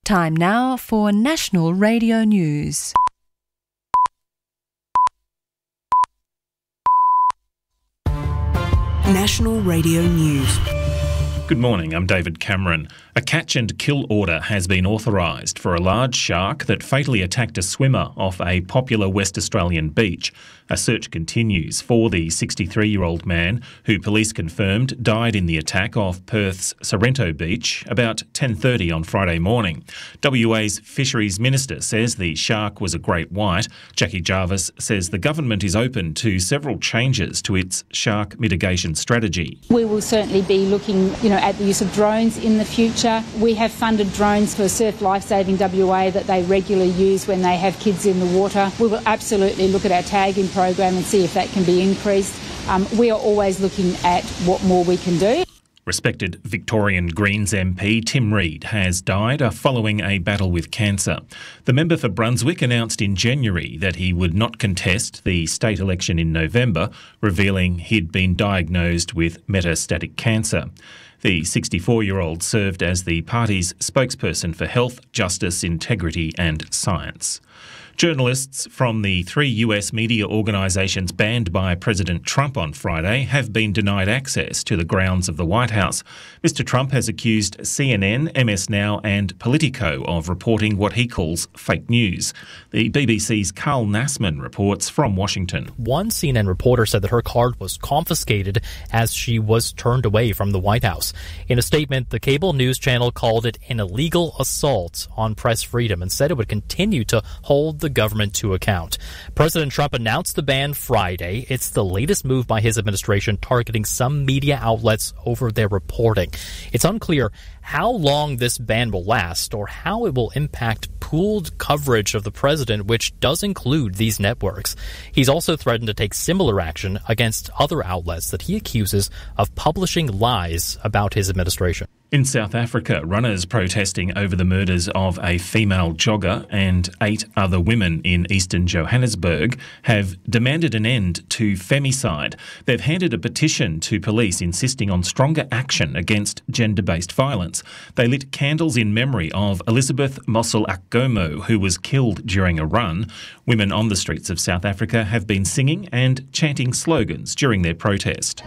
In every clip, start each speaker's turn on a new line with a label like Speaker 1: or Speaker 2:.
Speaker 1: Time now for National Radio News.
Speaker 2: National Radio News.
Speaker 3: Good morning, I'm David Cameron. A catch and kill order has been authorised for a large shark that fatally attacked a swimmer off a popular West Australian beach. A search continues for the 63-year-old man who police confirmed died in the attack off Perth's Sorrento Beach about 10:30 on Friday morning. WA's Fisheries Minister says the shark was a great white. Jackie Jarvis says the government is open to several changes to its shark mitigation strategy.
Speaker 4: We will certainly be looking, at the use of drones in the future. We have funded drones for Surf Lifesaving WA that they regularly use when they have kids in the water. We will absolutely look at our tagging program and see if that can be increased. We are always looking at what more we can do.
Speaker 3: Respected Victorian Greens MP Tim Reed has died following a battle with cancer. The member for Brunswick announced in January that he would not contest the state election in November, revealing he'd been diagnosed with metastatic cancer. The 64-year-old served as the party's spokesperson for health, justice, integrity and science. Journalists from the 3 US media organisations banned by President Trump on Friday have been denied access to the grounds of the White House. Mr Trump has accused CNN, MS Now and Politico of reporting what he calls fake news. The BBC's Carl Nassman reports from Washington.
Speaker 5: One CNN reporter said that her card was confiscated as she was turned away from the White House. In a statement, the cable news channel called it an illegal assault on press freedom and said it would continue to hold the government to account. President Trump announced the ban Friday. It's the latest move by his administration targeting some media outlets over their reporting. It's unclear how long this ban will last or how it will impact pooled coverage of the president, which does include these networks. He's also threatened to take similar action against other outlets that he accuses of publishing lies about his administration.
Speaker 3: In South Africa, runners protesting over the murders of a female jogger and 8 other women in eastern Johannesburg have demanded an end to femicide. They've handed a petition to police insisting on stronger action against gender-based violence. They lit candles in memory of Elizabeth Mossel-Akgomo, who was killed during a run. Women on the streets of South Africa have been singing and chanting slogans during their protest.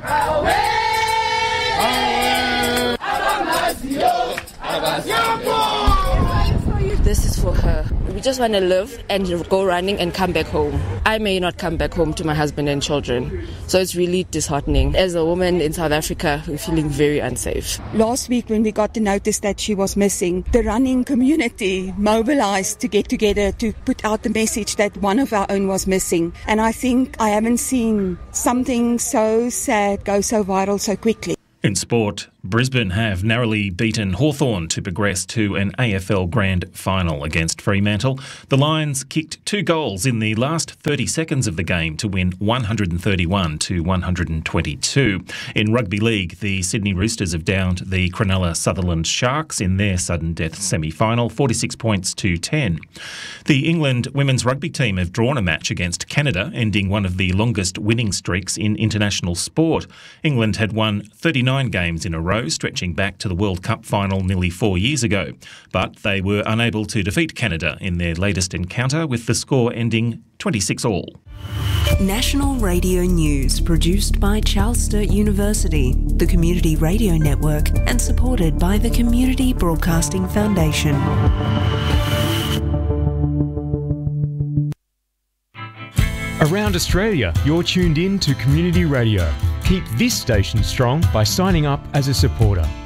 Speaker 6: This is for her. We just want to live and go running and come back home. I may not come back home to my husband and children, so it's really disheartening. As a woman in South Africa, we're feeling very unsafe.
Speaker 7: Last week when we got the notice that she was missing, the running community mobilized to get together to put out the message that one of our own was missing. And I think I haven't seen something so sad go so viral so quickly.
Speaker 3: In sport, Brisbane have narrowly beaten Hawthorn to progress to an AFL Grand Final against Fremantle. The Lions kicked 2 goals in the last 30 seconds of the game to win 131 to 122. In Rugby League, the Sydney Roosters have downed the Cronulla Sutherland Sharks in their sudden death semi-final, 46 points to 10. The England women's rugby team have drawn a match against Canada, ending one of the longest winning streaks in international sport. England had won 39 games in a row, stretching back to the World Cup final nearly 4 years ago. But they were unable to defeat Canada in their latest encounter, with the score ending 26-all.
Speaker 2: National Radio News, produced by Charles Sturt University, the Community Radio Network, and supported by the Community Broadcasting Foundation.
Speaker 8: Around Australia, you're tuned in to Community Radio. Keep this station strong by signing up as a supporter.